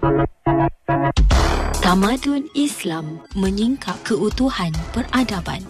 Tamadun Islam menyingkap keutuhan peradaban.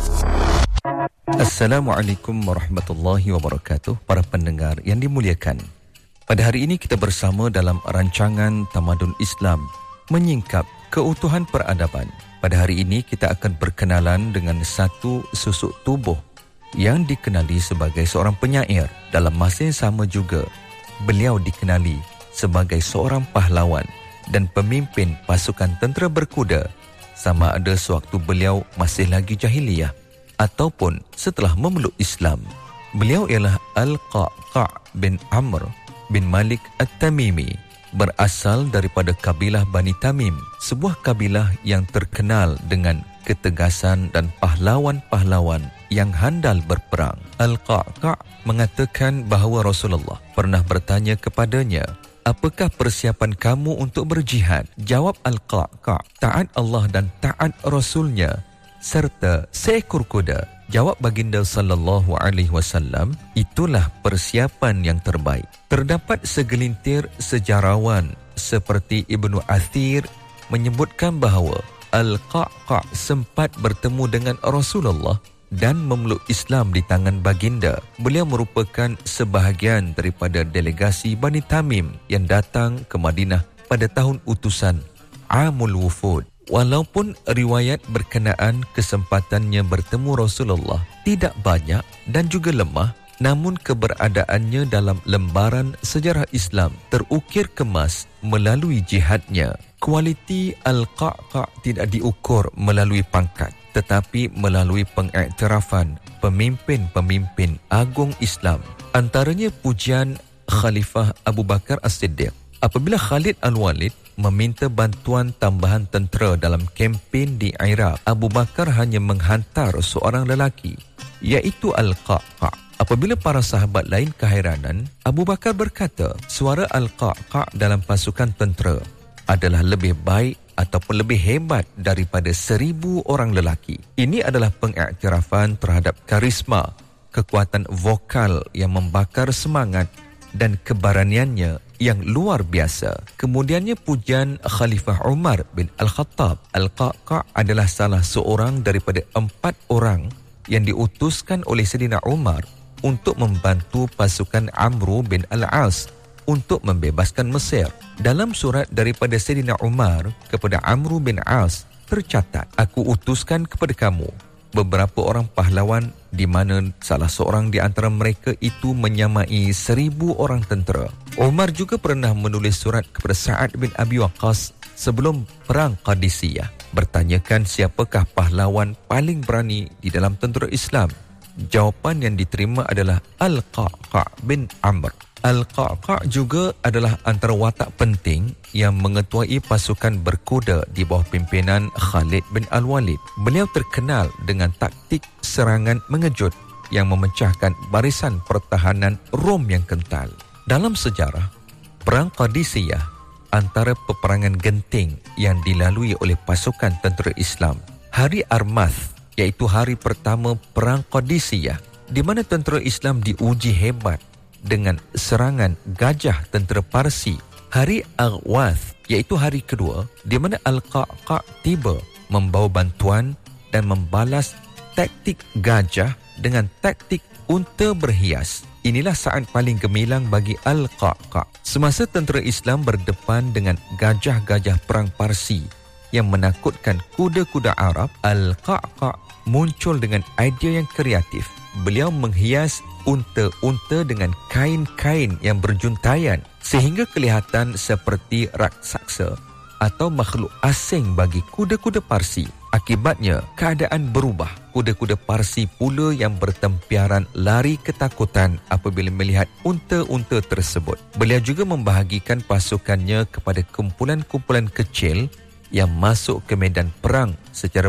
Assalamualaikum warahmatullahi wabarakatuh. Para pendengar yang dimuliakan, pada hari ini kita bersama dalam rancangan Tamadun Islam menyingkap keutuhan peradaban. Pada hari ini kita akan berkenalan dengan satu susuk tubuh yang dikenali sebagai seorang penyair. Dalam masa yang sama juga, beliau dikenali sebagai seorang pahlawan dan pemimpin pasukan tentera berkuda, sama ada sewaktu beliau masih lagi jahiliyah ataupun setelah memeluk Islam. Beliau ialah Al-Qa'qa' bin Amr bin Malik At-Tamimi, berasal daripada kabilah Bani Tamim, sebuah kabilah yang terkenal dengan ketegasan dan pahlawan-pahlawan yang handal berperang. Al-Qa'qa' mengatakan bahawa Rasulullah pernah bertanya kepadanya, "Apakah persiapan kamu untuk berjihad?" Jawab Al-Qa'qa', "Taat Allah dan taat Rasulnya serta seekor kuda." Jawab baginda sallallahu alaihi wasallam, "Itulah persiapan yang terbaik." Terdapat segelintir sejarawan seperti Ibnu Athir menyebutkan bahawa Al-Qa'qa' sempat bertemu dengan Rasulullah dan memeluk Islam di tangan baginda. Beliau merupakan sebahagian daripada delegasi Bani Tamim yang datang ke Madinah pada tahun utusan Amul Wufud. Walaupun riwayat berkenaan kesempatannya bertemu Rasulullah tidak banyak dan juga lemah, namun keberadaannya dalam lembaran sejarah Islam terukir kemas melalui jihadnya. Kualiti Al-Qa'qa' tidak diukur melalui pangkat, tetapi melalui pengiktirafan pemimpin-pemimpin agung Islam. Antaranya pujian Khalifah Abu Bakar As-Siddiq. Apabila Khalid Al-Walid meminta bantuan tambahan tentera dalam kempen di Iraq, Abu Bakar hanya menghantar seorang lelaki, iaitu Al-Qa'qa'. Apabila para sahabat lain keheranan, Abu Bakar berkata, suara Al-Qa'qa' dalam pasukan tentera adalah lebih baik ataupun lebih hebat daripada 1,000 orang lelaki. Ini adalah pengiktirafan terhadap karisma, kekuatan vokal yang membakar semangat dan keberaniannya yang luar biasa. Kemudiannya pujian Khalifah Umar bin Al-Khattab. Al-Qa'qa' adalah salah seorang daripada 4 orang yang diutuskan oleh Sayyidina Umar untuk membantu pasukan Amru bin Al-As untuk membebaskan Mesir. Dalam surat daripada Sayyidina Umar kepada Amru bin As tercatat, "Aku utuskan kepada kamu beberapa orang pahlawan di mana salah seorang di antara mereka itu menyamai 1,000 orang tentera." Umar juga pernah menulis surat kepada Sa'ad bin Abi Waqqas sebelum perang Qadisiyah, bertanyakan siapakah pahlawan paling berani di dalam tentera Islam. Jawapan yang diterima adalah Al-Qa'qa' bin Amr. Al-Qa'qa' juga adalah antara watak penting yang mengetuai pasukan berkuda di bawah pimpinan Khalid bin Al-Walid. Beliau terkenal dengan taktik serangan mengejut yang memecahkan barisan pertahanan Rom yang kental. Dalam sejarah, Perang Qadisiyah antara peperangan genting yang dilalui oleh pasukan tentera Islam. Hari Armath, iaitu hari pertama Perang Qadisiyah, di mana tentera Islam diuji hebat dengan serangan gajah tentera Parsi. Hari Aghwath, iaitu hari kedua, di mana Al-Qa'qa' tiba membawa bantuan dan membalas taktik gajah dengan taktik unta berhias. Inilah saat paling gemilang bagi Al-Qa'qa'. Semasa tentera Islam berdepan dengan gajah-gajah perang Parsi yang menakutkan kuda-kuda Arab, Al-Qa'qa' muncul dengan idea yang kreatif. Beliau menghias unta-unta dengan kain-kain yang berjuntaian sehingga kelihatan seperti raksasa atau makhluk asing bagi kuda-kuda Parsi. Akibatnya, keadaan berubah. Kuda-kuda Parsi pula yang bertempiaran lari ketakutan apabila melihat unta-unta tersebut. Beliau juga membahagikan pasukannya kepada kumpulan-kumpulan kecil yang masuk ke medan perang secara